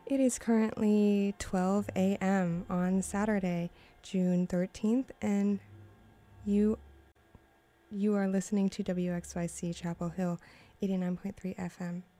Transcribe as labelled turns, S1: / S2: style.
S1: It is currently 12 a.m. on Saturday, June 13th, and you you are listening to WXYC Chapel Hill 89.3 FM.